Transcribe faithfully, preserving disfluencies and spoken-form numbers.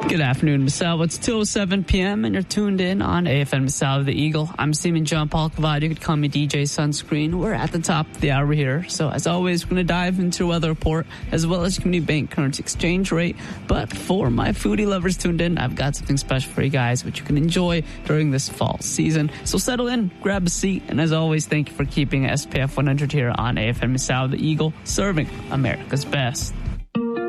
Good afternoon, Misawa. It's two oh seven p.m. and you're tuned in on A F M Misawa the Eagle. I'm Seaman John Paul Cavad. You could call me D J Sunscreen. We're at the top of the hour here. So as always, we're going to dive into weather report as well as community bank currency exchange rate. But for my foodie lovers tuned in, I've got something special for you guys, which you can enjoy during this fall season. So settle in, grab a seat, and as always, thank you for keeping S P F one hundred here on A F M Misawa the Eagle, serving America's best.